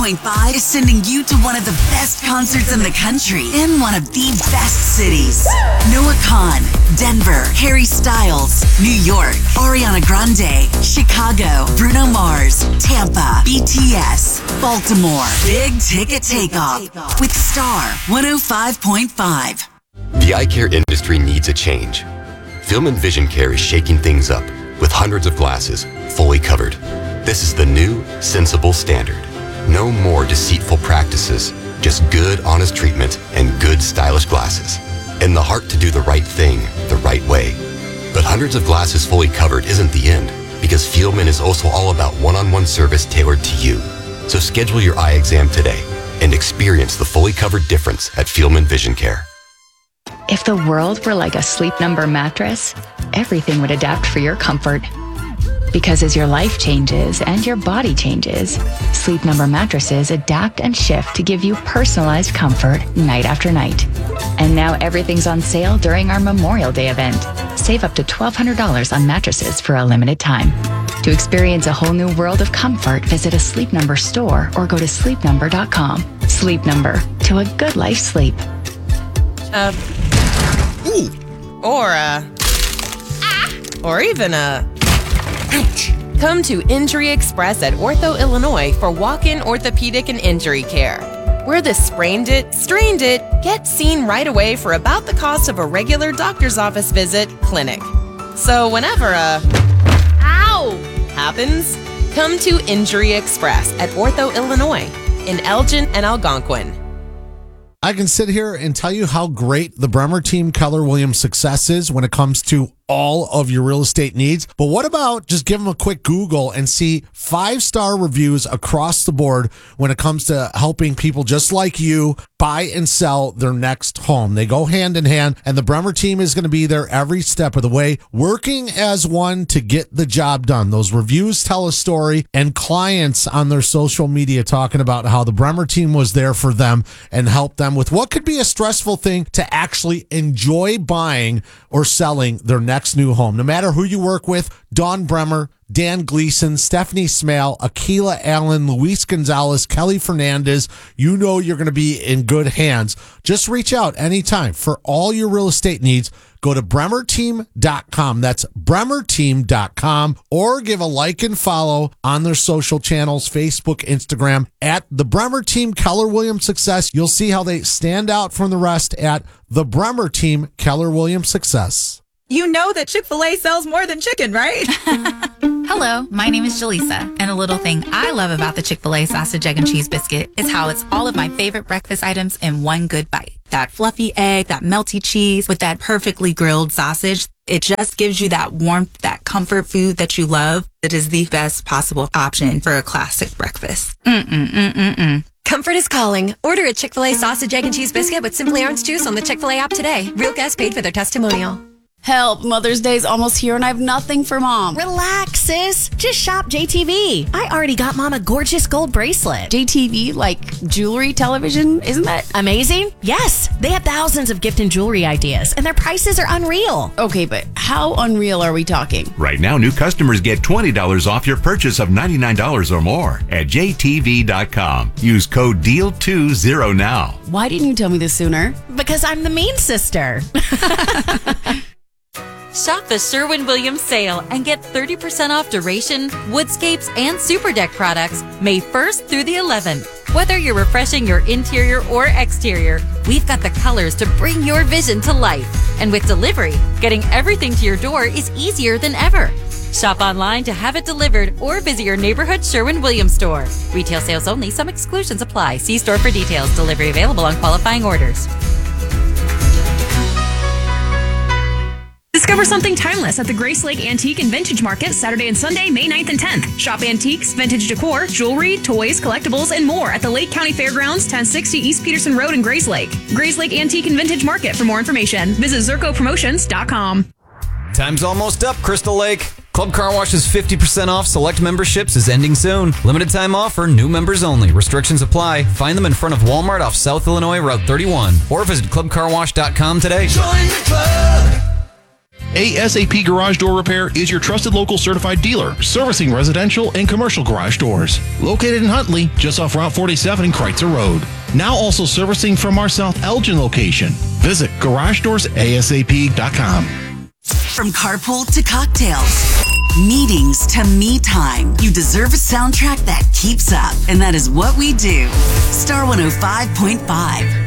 105.5 is sending you to one of the best concerts in the country in one of the best cities. Noah Kahan, Denver, Harry Styles, New York, Ariana Grande, Chicago, Bruno Mars, Tampa, BTS, Baltimore. Big ticket takeoff with Star 105.5. The eye care industry needs a change. Film and Vision Care is shaking things up with hundreds of glasses fully covered. This is the new, sensible standard. No more deceitful practices, just good, honest treatment and good, stylish glasses. And the heart to do the right thing the right way. But hundreds of glasses fully covered isn't the end, because Fieldman is also all about one-on-one service tailored to you. So schedule your eye exam today and experience the fully covered difference at Fieldman Vision Care. If the world were like a Sleep Number mattress, everything would adapt for your comfort. Because as your life changes and your body changes, Sleep Number mattresses adapt and shift to give you personalized comfort night after night. And now everything's on sale during our Memorial Day event. Save up to $1,200 on mattresses for a limited time. To experience a whole new world of comfort, visit a Sleep Number store or go to sleepnumber.com. Sleep Number, to a good life sleep. Or even ouch. Come to Injury Express at Ortho, Illinois for walk-in orthopedic and injury care. Where the sprained it, strained it, get seen right away for about the cost of a regular doctor's office visit, clinic. So whenever ow happens, come to Injury Express at Ortho, Illinois in Elgin and Algonquin. I can sit here and tell you how great the Bremer Team Keller Williams success is when it comes to all of your real estate needs. But what about just give them a quick Google and see 5-star reviews across the board when it comes to helping people just like you buy and sell their next home. They go hand in hand, and the Bremer team is going to be there every step of the way, working as one to get the job done. Those reviews tell a story, and clients on their social media talking about how the Bremer team was there for them and helped them with what could be a stressful thing to actually enjoy buying or selling their next new home. No matter who you work with, Dawn Bremer, Dan Gleason, Stephanie Smale, Akila Allen, Luis Gonzalez, Kelly Fernandez, you know you're going to be in good hands. Just reach out anytime for all your real estate needs. Go to bremerteam.com. That's bremerteam.com, or give a like and follow on their social channels, Facebook, Instagram, at the Bremer Team Keller Williams Success. You'll see how they stand out from the rest at the Bremer Team Keller Williams Success. You know that Chick-fil-A sells more than chicken, right? Hello, my name is Jaleesa, and a little thing I love about the Chick-fil-A sausage, egg, and cheese biscuit is how it's all of my favorite breakfast items in one good bite. That fluffy egg, that melty cheese with that perfectly grilled sausage. It just gives you that warmth, that comfort food that you love. It is the best possible option for a classic breakfast. Comfort is calling. Order a Chick-fil-A sausage, egg, and cheese biscuit with Simply Orange Juice on the Chick-fil-A app today. Real guests paid for their testimonial. Help, Mother's Day's almost here and I have nothing for Mom. Relax, sis. Just shop JTV. I already got Mom a gorgeous gold bracelet. JTV, like jewelry, television, isn't that amazing? Yes, they have thousands of gift and jewelry ideas and their prices are unreal. Okay, but how unreal are we talking? Right now, new customers get $20 off your purchase of $99 or more at jtv.com. Use code DEAL20 now. Why didn't you tell me this sooner? Because I'm the mean sister. Shop the Sherwin-Williams sale and get 30% off Duration, Woodscapes, and Super Deck products May 1st through the 11th. Whether you're refreshing your interior or exterior, we've got the colors to bring your vision to life. And with delivery, getting everything to your door is easier than ever. Shop online to have it delivered or visit your neighborhood Sherwin-Williams store. Retail sales only. Some exclusions apply. See store for details. Delivery available on qualifying orders. Discover something timeless at the Grace Lake Antique and Vintage Market Saturday and Sunday, May 9th and 10th. Shop antiques, vintage decor, jewelry, toys, collectibles, and more at the Lake County Fairgrounds, 1060 East Peterson Road in Grace Lake. Grace Lake Antique and Vintage Market. For more information, visit ZercoPromotions.com. Time's almost up, Crystal Lake. Club Car Wash's 50% off select memberships is ending soon. Limited time offer, new members only. Restrictions apply. Find them in front of Walmart off South Illinois Route 31 or visit clubcarwash.com today. Join the club. ASAP Garage Door Repair is your trusted local certified dealer, servicing residential and commercial garage doors. Located in Huntley, just off Route 47 and Kreitzer Road. Now also servicing from our South Elgin location. Visit GarageDoorsASAP.com. From carpool to cocktails, meetings to me time, you deserve a soundtrack that keeps up. And that is what we do. Star 105.5.